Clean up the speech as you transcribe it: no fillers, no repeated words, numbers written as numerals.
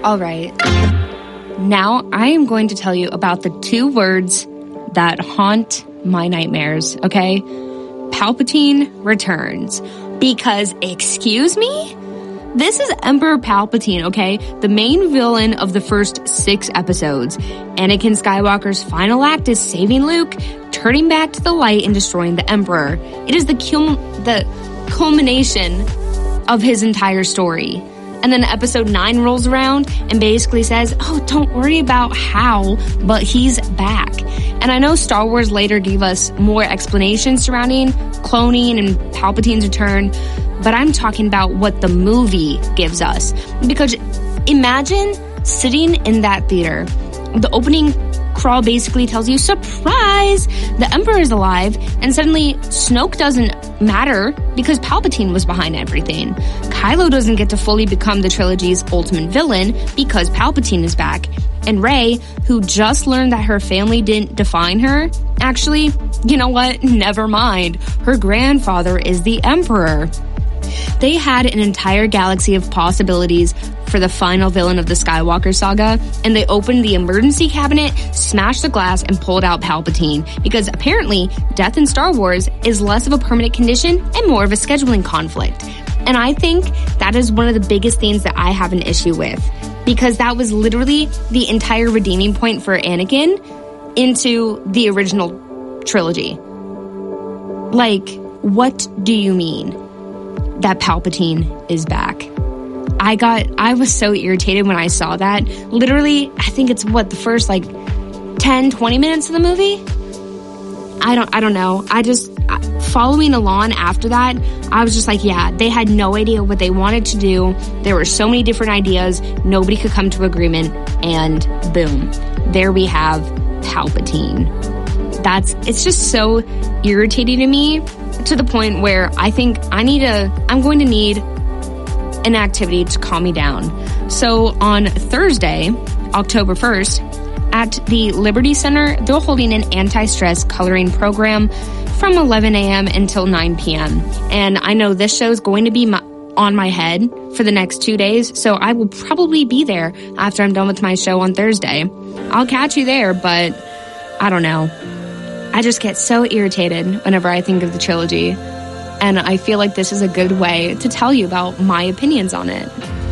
All right. Now I am going to tell you about the 2 words that haunt my nightmares, okay? Palpatine returns. Because, excuse me? This is Emperor Palpatine, okay? The main villain of the first 6 episodes. Anakin Skywalker's final act is saving Luke, turning back to the light, and destroying the Emperor. It is the culmination of his entire story. And then episode 9 rolls around and basically says, oh, don't worry about how, but he's back. And I know Star Wars later gave us more explanations surrounding cloning and Palpatine's return, but I'm talking about what the movie gives us. Because imagine sitting in that theater. The opening crawl basically tells you, surprise, the Emperor is alive, and suddenly Snoke doesn't matter because Palpatine was behind everything. Kylo doesn't get to fully become the trilogy's ultimate villain because Palpatine is back. And Rey, who just learned that her family didn't define her, actually, you know what? Never mind. Her grandfather is the Emperor. They had an entire galaxy of possibilities for the final villain of the Skywalker saga, and they opened the emergency cabinet, smashed the glass, and pulled out Palpatine, because apparently death in Star Wars is less of a permanent condition and more of a scheduling conflict. And I think that is one of the biggest things that I have an issue with, because that was literally the entire redeeming point for Anakin into the original trilogy. Like, what do you mean that Palpatine is back? I was so irritated when I saw that. Literally, I think it's the first 10, 20 minutes of the movie? I don't know. Following along after that, I was just like, yeah, they had no idea what they wanted to do. There were so many different ideas. Nobody could come to agreement. And boom, there we have Palpatine. It's just so irritating to me, to the point where I think I'm going to need an activity to calm me down. So on Thursday, October 1st, at the Liberty Center, they're holding an anti-stress coloring program from 11 a.m. until 9 p.m. And I know this show is going to be on my head for the next 2 days, so I will probably be there after I'm done with my show on Thursday. I'll catch you there, but I don't know. I just get so irritated whenever I think of the trilogy. And I feel like this is a good way to tell you about my opinions on it.